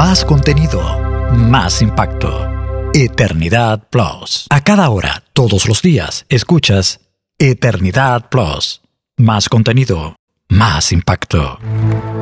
más contenido, más impacto. Eternidad Plus. A cada hora, todos los días, escuchas Eternidad Plus. Más contenido, más impacto.